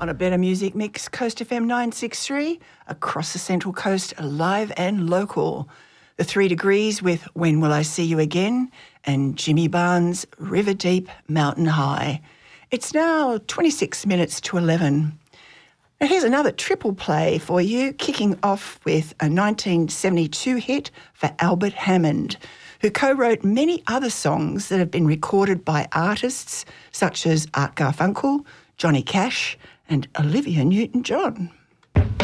On a Better Music Mix, Coast FM 963, across the Central Coast, live and local. The 3 Degrees with When Will I See You Again, and Jimmy Barnes' River Deep, Mountain High. It's now 26 minutes to 11. Now here's another triple play for you, kicking off with a 1972 hit for Albert Hammond, who co-wrote many other songs that have been recorded by artists such as Art Garfunkel, Johnny Cash and Olivia Newton-John.